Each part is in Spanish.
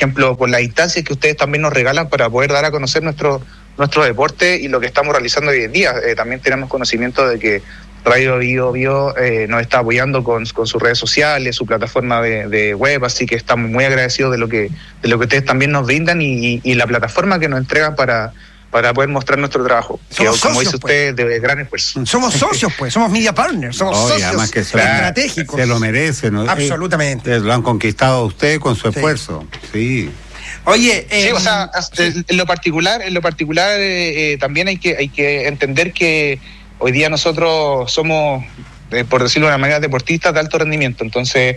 ejemplo, por las instancias que ustedes también nos regalan para poder dar a conocer nuestro deporte y lo que estamos realizando hoy en día. También tenemos conocimiento de que Radio Bio nos está apoyando con sus redes sociales, su plataforma de web, así que estamos muy agradecidos de lo que ustedes también nos brindan y la plataforma que nos entregan para poder mostrar nuestro trabajo, que como dice usted, de gran esfuerzo. Somos socios, pues, somos media partners, somos socios además que estratégicos. Se lo merece, ¿no? Absolutamente. Lo han conquistado usted con su esfuerzo, sí. Oye, sí, o sea, en lo particular también hay que entender que hoy día nosotros somos, por decirlo de una manera, deportistas de alto rendimiento. Entonces,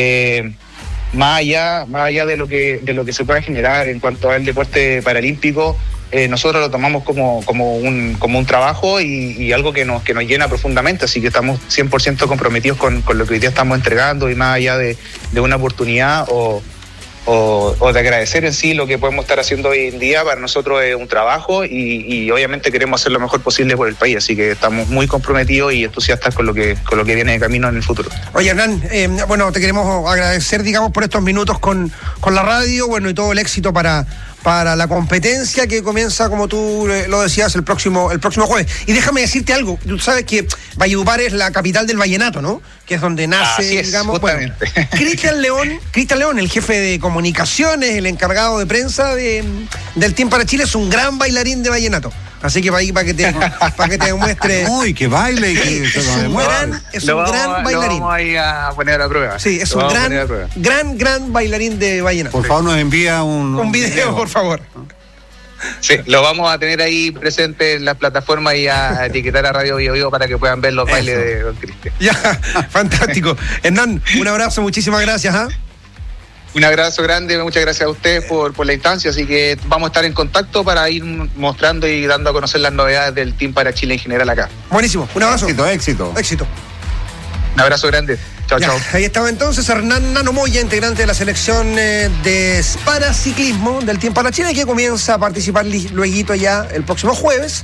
más allá de lo que se pueda generar en cuanto al deporte paralímpico, nosotros lo tomamos como un trabajo y algo que nos llena profundamente, así que estamos 100% comprometidos con lo que hoy día estamos entregando, y más allá de una oportunidad o de agradecer en sí lo que podemos estar haciendo hoy en día. Para nosotros es un trabajo y obviamente queremos hacer lo mejor posible por el país, así que estamos muy comprometidos y entusiastas con lo que viene de camino en el futuro. Oye, Hernán, bueno, te queremos agradecer, digamos, por estos minutos con la radio, bueno, y todo el éxito para la competencia que comienza, como tú lo decías, el próximo jueves. Y déjame decirte algo, tú sabes que Valledupar es la capital del vallenato, ¿no? Que es donde nace, digamos, bueno, Cristian León, el jefe de comunicaciones, el encargado de prensa del Team para Chile, es un gran bailarín de vallenato. Así que para que te demuestre. Uy, que baile y que es un gran bailarín. Lo vamos a ir a poner a la prueba. Sí, es un gran bailarín de vallenato. Por favor, nos envía un video, por favor. Sí, lo vamos a tener ahí presente en las plataformas y a etiquetar a Radio Bio para que puedan ver los bailes de don Cristian. Ya, fantástico. Hernán, un abrazo, muchísimas gracias. Un abrazo grande, muchas gracias a ustedes por la instancia, así que vamos a estar en contacto para ir mostrando y dando a conocer las novedades del Team para Chile en general acá. Buenísimo, un abrazo. Éxito. Un abrazo grande. Chao. Ahí estaba entonces Hernán Nano Moya, integrante de la selección de paraciclismo del Team para Chile, que comienza a participar luego ya el próximo jueves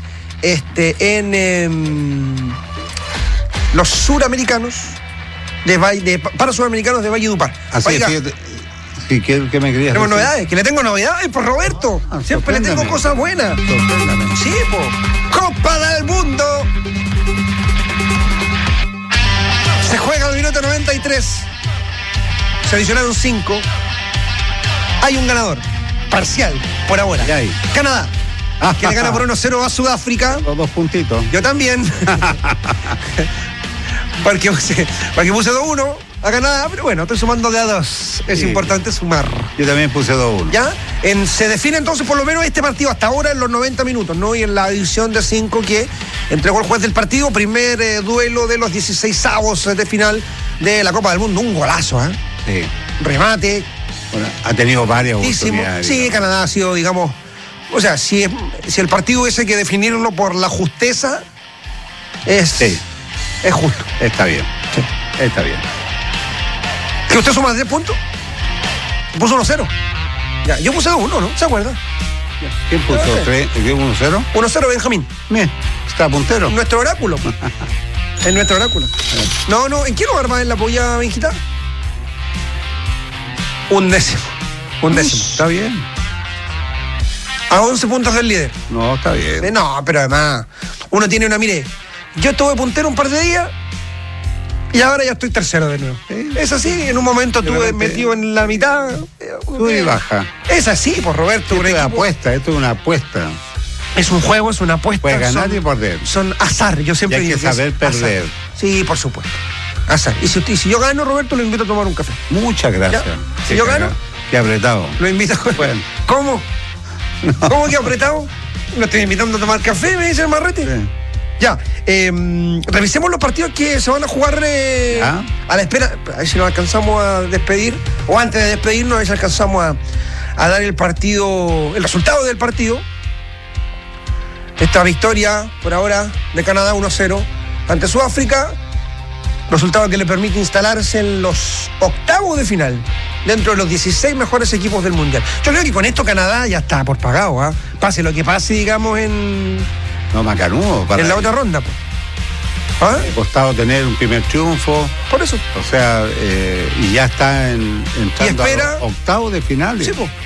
en los suramericanos para suramericanos de Valledupar. Así es. Sí, ¿qué me querías decir? Novedades, que le tengo novedades, por Roberto. Siempre le tengo cosas buenas. Sí, Copa del Mundo. Se juega el minuto 93. Se adicionaron 5. Hay un ganador. Parcial, por ahora. Canadá, que le gana por 1-0 a Sudáfrica. Los 2 puntitos. Yo también. porque puse 2-1 a Canadá, pero bueno, estoy sumando de a 2. Es importante sumar. Yo también puse 2-1. ¿Ya? Se define entonces por lo menos este partido hasta ahora en los 90 minutos, ¿no? Y en la edición de 5 que entregó el juez del partido, primer duelo de los 16avos de final de la Copa del Mundo. Un golazo, ¿eh? Sí. Remate. Bueno, ha tenido varias oportunidades. Sí, Canadá ha sido, digamos, o sea, si el partido hubiese que definirlo por la justeza, es justo. Está bien. Sí. Está bien. ¿Que usted suma 10 puntos? Puso 1-0. Ya, yo puse 2-1, ¿no? ¿Se acuerda? ¿Quién puso 3? ¿1-0? 1-0 Benjamín. Bien, está puntero. Nuestro oráculo. Es nuestro oráculo. No, ¿en qué lugar va en la polla, Benjita? 1/10. 1/10. Está bien. A 11 puntos del líder. No, está bien. No, pero además, uno tiene mire, yo estuve puntero un par de días y ahora ya estoy tercero de nuevo. Es así, en un momento estuve metido en la mitad. Sube y baja. Es así, por Roberto. Esto es una apuesta. Es un juego, es una apuesta. Puede ganar y perder. Son azar, yo siempre digo. Hay que saber perder. Azar. Sí, por supuesto. Azar. Y si yo gano, Roberto, lo invito a tomar un café. Muchas gracias. Si yo gano, qué apretado. Lo invito a... Bueno. ¿Cómo? No. ¿Cómo que apretado? Lo estoy invitando a tomar café, me dice el Marrete. Sí. Ya, revisemos los partidos que se van a jugar a la espera. A ver si nos alcanzamos a despedir, o antes de despedirnos, a ver si alcanzamos a dar el resultado del partido. Esta victoria, por ahora, de Canadá 1-0 ante Sudáfrica, resultado que le permite instalarse en los octavos de final, dentro de los 16 mejores equipos del Mundial. Yo creo que con esto Canadá ya está por pagado, pase lo que pase, digamos, No, macanudo. En la otra ronda, pues. Ha costado tener un primer triunfo. Por eso. O sea, y ya está entrando a los octavos de final. Sí, pues.